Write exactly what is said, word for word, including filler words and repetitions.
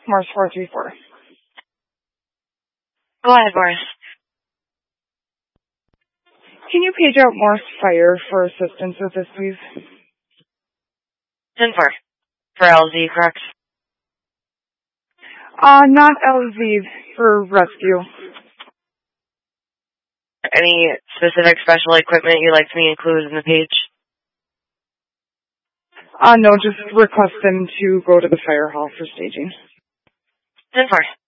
Morse four three four. Go ahead, Morris. Can you page out Morse Fire for assistance with this, please? ten four. For L Z, correct? Uh, not L Z, for rescue. Any specific special equipment you'd like me to include in the page? Uh, no, just request them to go to the fire hall for staging. ten four.